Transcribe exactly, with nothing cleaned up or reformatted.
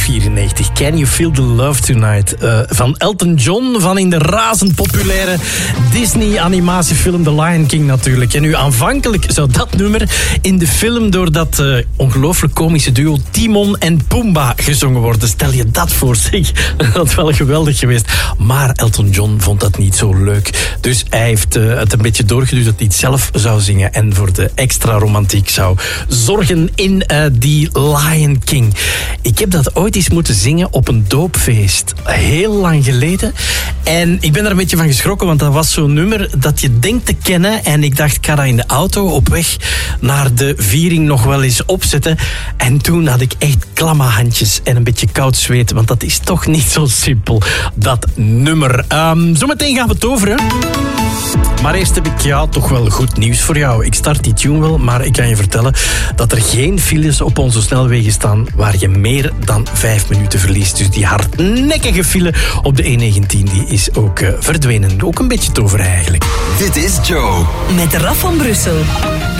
vierennegentig. Can You Feel the Love Tonight? Uh, van Elton John, van in de razend populaire Disney-animatiefilm The Lion King natuurlijk. En nu aanvankelijk zou dat nummer in de film door dat uh, ongelooflijk komische duo Timon en Pumbaa gezongen worden. Stel je dat voor zich. Dat is wel geweldig geweest. Maar Elton John vond dat niet zo leuk. Dus hij heeft uh, het een beetje doorgeduwd dat hij het zelf zou zingen en voor de extra romantiek zou zorgen in uh, die Lion King. Ik heb dat ooit eens moeten zingen op een doopfeest. Heel lang geleden. En ik ben daar een beetje van geschrokken, want dat was zo'n nummer dat je denkt te kennen. En ik dacht, ik ga dat in de auto op weg naar de viering nog wel eens opzetten. En toen had ik echt klamme handjes en een beetje koud zweet, want dat is toch niet zo simpel, dat nummer. Um, zometeen gaan we toveren. Maar eerst heb ik ja, toch wel goed nieuws voor jou. Ik start die tune wel, maar ik kan je vertellen dat er geen files op onze snelwegen staan waar je meer dan vijf minuten verliest. Dus die hardnekkige file op de E negentien die is ook uh, verdwenen. Ook een beetje tover eigenlijk. Dit is Joe. Met Raf van Brussel.